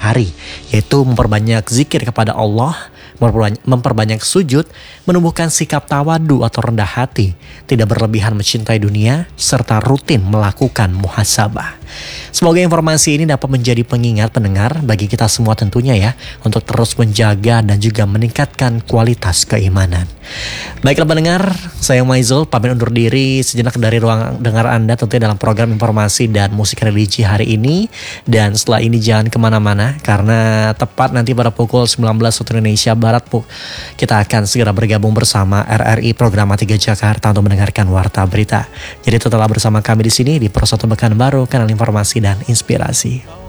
hari, yaitu memperbanyak zikir kepada Allah, memperbanyak sujud, menumbuhkan sikap tawadu atau rendah hati, tidak berlebihan mencintai dunia, serta rutin melakukan muhasabah. Semoga informasi ini dapat menjadi pengingat pendengar bagi kita semua tentunya ya, untuk terus menjaga dan juga meningkatkan kualitas keimanan. Baiklah pendengar, saya Maizul pamit undur diri sejenak dari ruang dengar Anda tentunya dalam program informasi dan musik religi hari ini. Dan setelah ini jangan kemana-mana, karena tepat nanti pada pukul 19 waktu Indonesia Barat kita akan segera bergabung bersama RRI Program 3 Jakarta untuk mendengarkan Warta Berita. Jadi tetaplah bersama kami di sini di Pro 1 Pekanbaru, kanal informasi dan inspirasi.